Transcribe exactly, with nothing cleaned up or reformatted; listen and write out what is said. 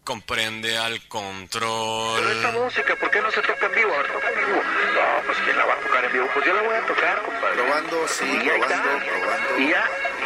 comprende al control. Pero esta música, ¿por qué no se toca en vivo? A ver, toca en vivo. No, pues ¿quién la va a tocar en vivo? Pues yo la voy a tocar, compadre. Probando, sí, Y ahí probando, está. probando. Y ya,